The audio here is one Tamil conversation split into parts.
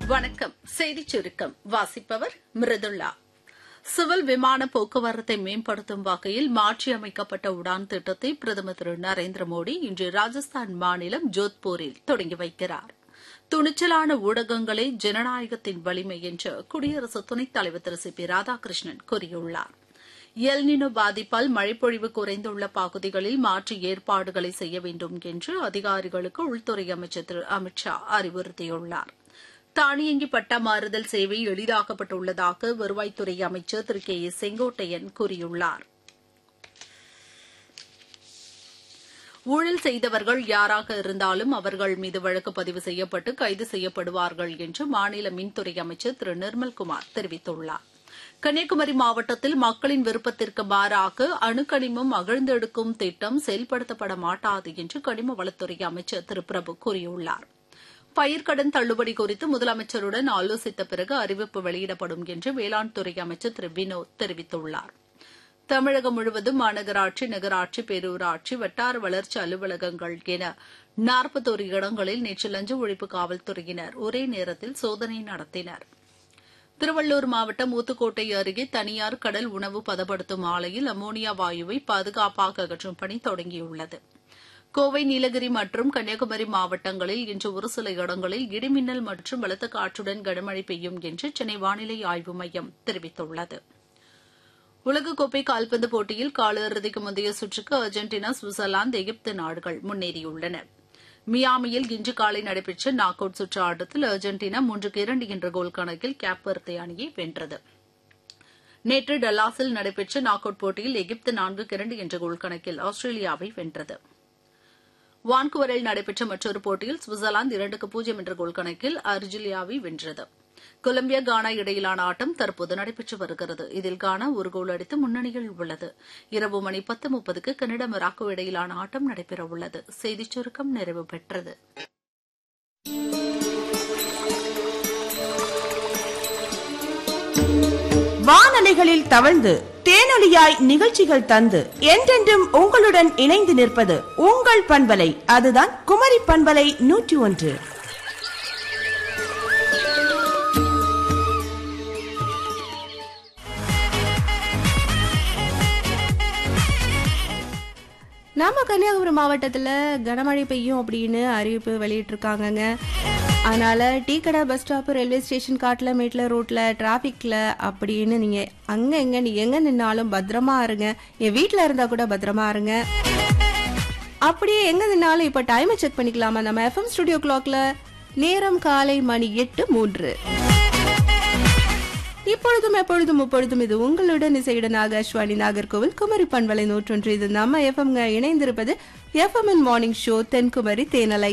வணக்கம். செய்திச் சுருக்கம் வாசிப்பவர் மிருதுளா. சிவில் விமான போக்குவரத்தை மேம்படுத்தும் வகையில் மாற்றியமைக்கப்பட்ட உடான் திட்டத்தை பிரதமர் திரு நரேந்திர மோடி இன்று ராஜஸ்தான் மாநிலம் ஜோத்பூரில் தொடங்கி வைக்கிறார். துணிச்சலான ஊடகங்களே ஜனநாயகத்தின் வலிமை என்று குடியரசு துணைத் தலைவர் திரு சி பி ராதாகிருஷ்ணன் கூறியுள்ளார். எல்னினோ பாதிப்பால் மழைப்பொழிவு குறைந்துள்ள பகுதிகளில் மாற்று ஏற்பாடுகளை செய்ய வேண்டும் என்று அதிகாரிகளுக்கு உள்துறை அமைச்சர் திரு அமித் ஷா அறிவுறுத்தியுள்ளார். தானியங்கி பட்டா மாறுதல் சேவை எளிதாக்கப்பட்டுள்ளதாக வருவாய்த்துறை அமைச்சர் திரு கே ஏ செங்கோட்டையன் கூறியுள்ளார். ஊழல் செய்தவர்கள் யாராக இருந்தாலும் அவர்கள் மீது வழக்கு பதிவு செய்யப்பட்டு கைது செய்யப்படுவார்கள் என்று மாநில மின்துறை அமைச்சர் திரு நிர்மல்குமார் தெரிவித்துள்ளார். கன்னியாகுமரி மாவட்டத்தில் மக்களின் விருப்பத்திற்கு மாறாக அணுக்கனிமம் அகழ்ந்தெடுக்கும் திட்டம் செயல்படுத்தப்பட மாட்டாது என்று கனிம வளத்துறை அமைச்சர் திரு பிரபு கூறியுள்ளார். பயிர்க்கடன் தள்ளுபடி குறித்து முதலமைச்சருடன் ஆலோசித்த பிறகு அறிவிப்பு வெளியிடப்படும் என்று வேளாண் துறை அமைச்சர் திரு வினோத் தெரிவித்துள்ளார். தமிழகம் முழுவதும் மாநகராட்சி, நகராட்சி, பேரூராட்சி, வட்டார வளர்ச்சி அலுவலகங்கள் என 41 இடங்களில் நேற்று லஞ்ச ஒழிப்பு காவல்துறையினர் ஒரே நேரத்தில் சோதனை நடத்தினர். திருவள்ளூர் மாவட்டம் ஊத்துக்கோட்டை அருகே தனியார் கடல் உணவு பதப்படுத்தும் ஆலையில் அமோனியா வாயுவை பாதுகாப்பாக அகற்றும் பணி தொடங்கியுள்ளது. கோவை, நீலகிரி மற்றும் கன்னியாகுமரி மாவட்டங்களில் இன்று ஒரு சில இடங்களில் இடிமின்னல் மற்றும் பலத்த காற்றுடன் கனமழை பெய்யும் என்று சென்னை வானிலை ஆய்வு மையம் தெரிவித்துள்ளது. உலகக்கோப்பை கால்பந்து போட்டியில் காலிறுதிக்கு முந்தைய சுற்றுக்கு அர்ஜென்டினா, சுவிட்சர்லாந்து, எகிப்து நாடுகள் முன்னேறியுள்ளன. மியாமியில் இன்று காலை நடைபெற்ற நாக் அவுட் சுற்று ஆட்டத்தில் அர்ஜென்டினா 3-2 என்ற கோல் கணக்கில் கேப்வெர்தே அணியை வென்றது. நேற்று டல்லாஸில் நடைபெற்ற நாக் அவுட் போட்டியில் எகிப்து 4-2 என்ற கோல் கணக்கில் ஆஸ்திரேலியாவை வென்றது. வான்குவரில் நடைபெற்ற மற்றொரு போட்டியில் சுவிட்சர்லாந்து 2-0 என்ற கோல் கணக்கில் அர்ஜென்டினாவை வென்றது. கொலம்பியா, கானா இடையிலான ஆட்டம் தற்போது நடைபெற்று வருகிறது. இதில் கானா ஒரு கோல் அடித்து முன்னணியில் உள்ளது. இரவு மணி 10:30க்கு கனடா, மொராக்கோ இடையிலான ஆட்டம் நடைபெறவுள்ளது. செய்திச் சுருக்கம் நிறைவு பெற்றது. வானலைகளில் தவழ்ந்து தேனொலியாய் நிகழ்ச்சிகள் தந்து என்றென்றும் உங்களுடன் இணைந்து நிற்பது உங்கள் பண்பலை. அதுதான் குமரி பண்பலை 101. நாம கன்னியாகுமரி மாவட்டத்தில் கனமழை பெய்யும் அப்படின்னு அறிவிப்பு வெளியிட்டிருக்காங்கங்க. அதனால டீக்கடை, பஸ் ஸ்டாப்பு, ரயில்வே ஸ்டேஷன், காட்டில், மேட்டில், ரோட்டில், டிராஃபிக்கில் அப்படின்னு நீங்கள் அங்கே எங்கே நீ எங்கே நின்னாலும் பத்திரமா இருங்க. என் வீட்டில் இருந்தால் கூட பத்திரமா இருங்க. அப்படியே எங்கே நின்னாலும் இப்போ டைமை செக் பண்ணிக்கலாமா? நம்ம எஃப்எம் ஸ்டுடியோ கிளாக்ல நேரம் காலை மணி 8:03. இப்பொழுதும் எப்பொழுதும் முப்பொழுதும் இது உங்களுடன் இசையுடன் ஆகாஷ்வாணி நாகர்கோவில் குமரி பண்பலை 101. இது நம்ம எஃப்எம் இணைந்திருப்பது எஃப்எம் மார்னிங் ஷோ தென்குமரி தேனலை.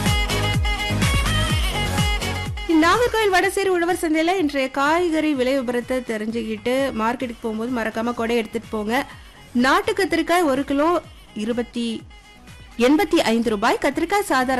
நாகர்கோவில் வடசேரி உழவர் சந்தையில இன்றைய காய்கறி விலை விபரத்தை தெரிஞ்சுக்கிட்டு மார்க்கெட்டுக்கு போகும்போது மறக்காம கொடை எடுத்துட்டு போங்க. நாட்டு கத்திரிக்காய் 1 கிலோ 85 ரூபாய். கத்திரிக்காய் சாதாரண